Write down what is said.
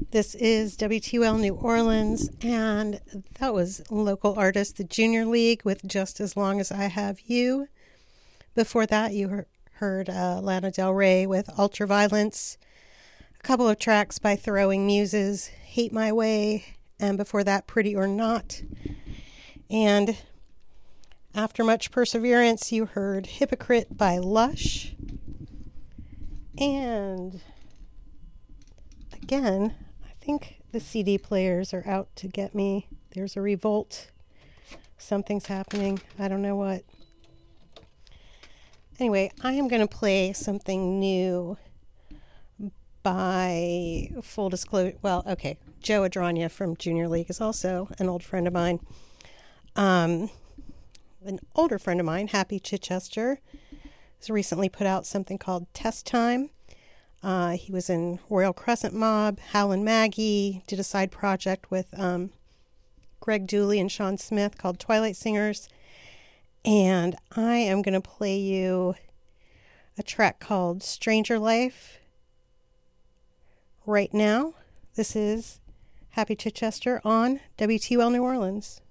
This is WTUL New Orleans, and that was local artist, the Junior League, with Just As Long As I Have You. Before that, you heard Lana Del Rey with Ultraviolence, a couple of tracks by Throwing Muses, Hate My Way, and before that, Pretty or Not. And after much perseverance, you heard Hypocrite by Lush. And again, I think the CD players are out to get me. There's a revolt. Something's happening. I don't know what. Anyway, I am going to play something new by full disclosure. Well, okay. Joe Adrania from Junior League is also an old friend of mine. An older friend of mine, Happy Chichester, has recently put out something called Test Time. He was in Royal Crescent Mob, Hal and Maggie, did a side project with Greg Dooley and Sean Smith called Twilight Singers. And I am going to play you a track called Stranger Life right now. This is Happy Chichester on WTUL New Orleans.